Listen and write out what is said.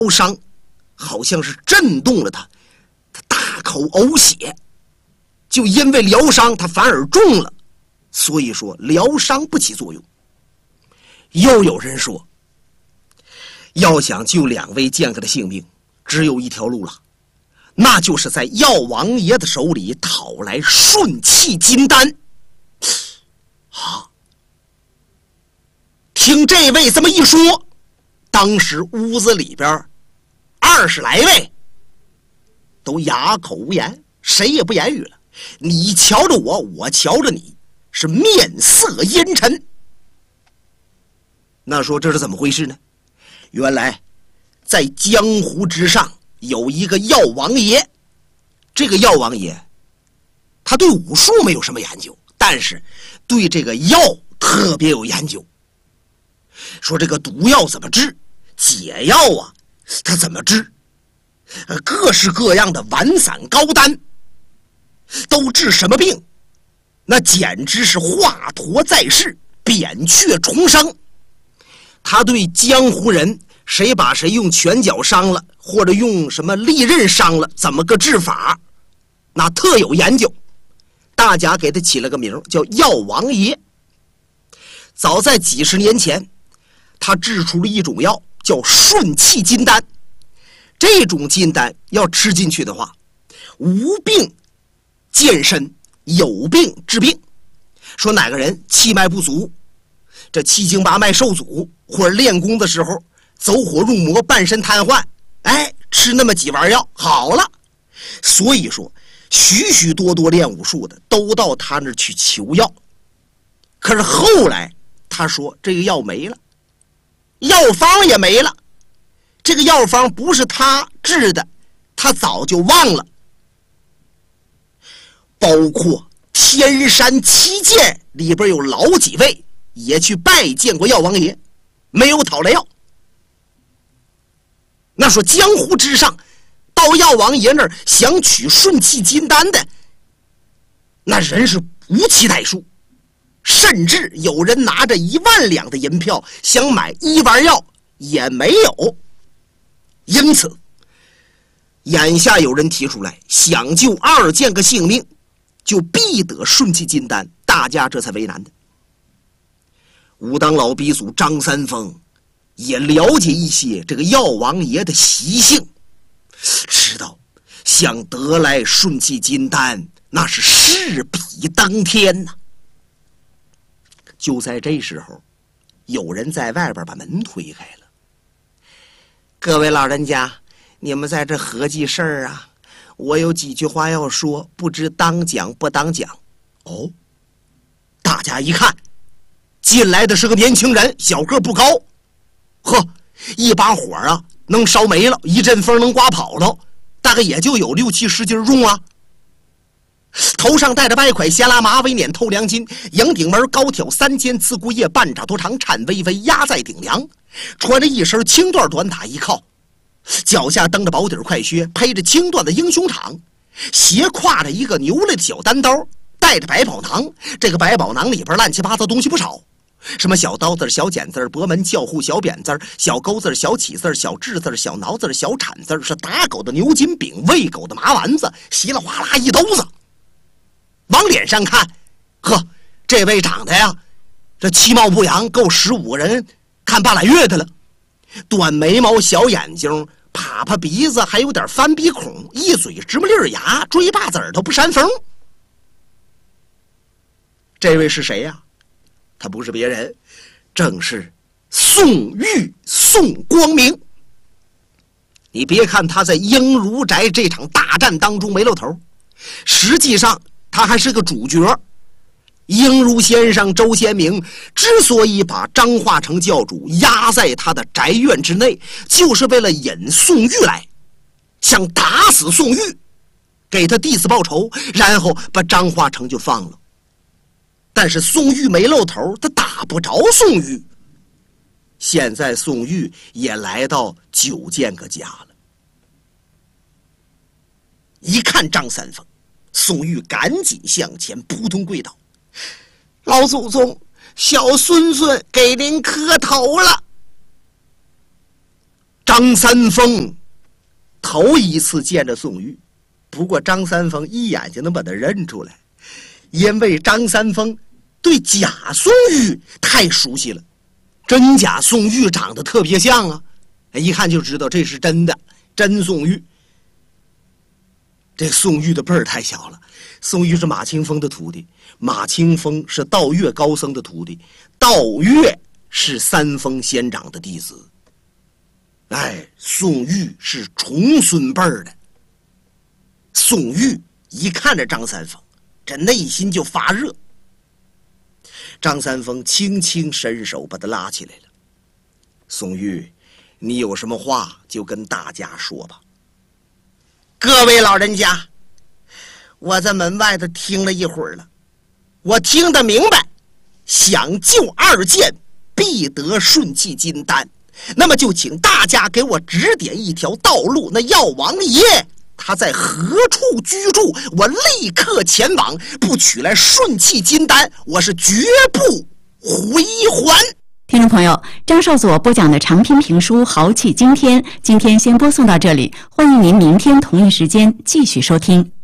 伤好像是震动了他，他大口呕血，就因为疗伤他反而中了，所以说疗伤不起作用。又有人说，要想救两位剑客的性命，只有一条路了，那就是在药王爷的手里讨来顺气金丹。听这位这么一说，当时屋子里边20来位都哑口无言，谁也不言语了。你瞧着我，我瞧着你，是面色阴沉。那说这是怎么回事呢？原来在江湖之上有一个药王爷，这个药王爷他对武术没有什么研究，但是对这个药特别有研究。说这个毒药怎么治，解药啊他怎么治，各式各样的丸散膏丹都治什么病，那简直是华佗在世，扁鹊重生。他对江湖人谁把谁用拳脚伤了，或者用什么利刃伤了，怎么个治法，那特有研究。大家给他起了个名叫药王爷。早在几十年前，他制出了一种药叫顺气金丹。这种金丹要吃进去的话，无病健身，有病治病。说哪个人气脉不足，这七经八脉受阻，或者练功的时候走火入魔，半身瘫痪，吃那么几丸药好了。所以说许许多多练武术的都到他那儿去求药。可是后来他说这个药没了，药方也没了，这个药方不是他治的，他早就忘了。包括天山七剑里边有老几位也去拜见过药王爷，没有讨来药。那说江湖之上到药王爷那儿想取顺气金丹的，那人是无期待数，甚至有人拿着1万两的银票想买1丸药也没有。因此眼下有人提出来想救2剑客性命，就必得顺气金丹，大家这才为难的。武当老鼻祖张三丰也了解一些这个药王爷的习性，知道想得来顺气金丹那是势比登天呐。就在这时候，有人在外边把门推开了。各位老人家，你们在这合计事儿啊？我有几句话要说，不知当讲不当讲。哦，大家一看，进来的是个年轻人，小个不高，呵，一把火啊能烧没了，一阵风能刮跑了，大概也就有6、70斤重啊。头上戴着8块咸拉马尾辇透梁巾，迎顶门高挑3尖刺骨叶，半爪多长颤巍巍压在顶梁，穿着一身青缎短打衣靠，脚下蹬着薄底快靴，披着青缎的英雄氅，斜挎着一个牛类的小单刀，带着百宝囊。这个百宝囊里边乱七八糟东西不少，什么小刀子、小剪子、博门教户、小扁子、小钩子、小起子、小智子、小挠子、小铲子，是打狗的牛筋饼，喂狗的麻丸子，稀里哗啦一兜子。往脸上看，呵，这位长得呀，这其貌不扬，够15个人看8来月的了。短眉毛，小眼睛，啪啪鼻子，还有点翻鼻孔，一嘴直木粒牙，锥把子耳朵不扇风。这位是谁呀？他不是别人，正是宋玉宋光明。你别看他在英如宅这场大战当中没露头，实际上他还是个主角。英如先生周先明之所以把张化成教主压在他的宅院之内，就是为了引宋玉来，想打死宋玉，给他弟子报仇，然后把张化成就放了。但是宋玉没露头，他打不着宋玉。现在宋玉也来到9剑客家了。一看张三丰，宋玉赶紧向前扑通跪倒：“老祖宗，小孙孙给您磕头了。” 张三丰头一次见着宋玉，不过张三丰一眼就能把他认出来，因为张三丰对假宋玉太熟悉了，真假宋玉长得特别像啊，一看就知道这是真的，真宋玉。这宋玉的辈儿太小了，宋玉是马清风的徒弟，马清风是道岳高僧的徒弟，道岳是三丰仙长的弟子。宋玉是重孙辈儿的。宋玉一看着张三丰，这内心就发热。张三丰轻轻伸手把他拉起来了。宋玉，你有什么话就跟大家说吧。各位老人家，我在门外头听了一会儿了，我听得明白，想救二剑必得顺气金丹，那么就请大家给我指点一条道路，那药王爷他在何处居住，我立刻前往，不取来顺气金丹，我是绝不回还。 听众朋友，张少佐播讲的长篇评书《豪气惊天》，今天先播送到这里，欢迎您明天同一时间继续收听。